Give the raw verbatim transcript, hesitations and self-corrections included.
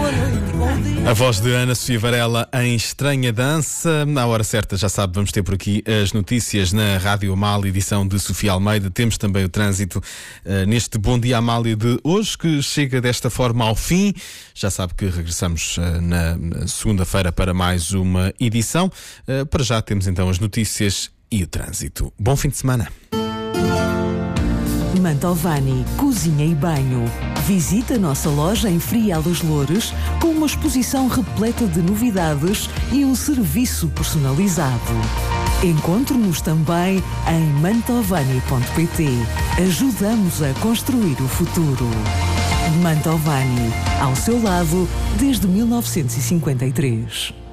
A voz de Ana Sofia Varela em Estranha Dança. Na hora certa, já sabe, vamos ter por aqui as notícias na Rádio Amália, edição de Sofia Almeida. Temos também o trânsito uh, neste Bom Dia Amália de hoje, que chega desta forma ao fim. Já sabe que regressamos uh, na segunda-feira para mais uma edição. Uh, para já temos então as notícias e o trânsito. Bom fim de semana. Mantovani Cozinha e Banho. Visite a nossa loja em Frial dos Loures com uma exposição repleta de novidades e um serviço personalizado. Encontre-nos também em mantovani ponto pt. Ajudamos a construir o futuro. Mantovani, ao seu lado desde mil novecentos e cinquenta e três.